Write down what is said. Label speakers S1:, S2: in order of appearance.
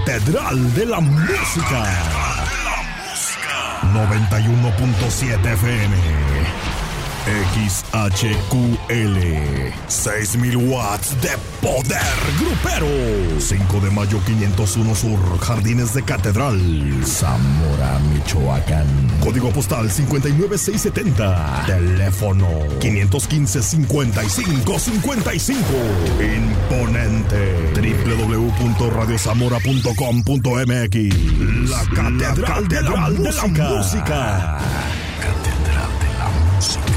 S1: Catedral de la Música. 91.7 FM. XHQL. 6,000 watts de poder grupero. 5 de mayo 501 Sur, Jardines de Catedral, Zamora, Michoacán. Código postal 59670. Teléfono 515-5555. Imponente. www.radiozamora.com.mx. La Catedral de la Música.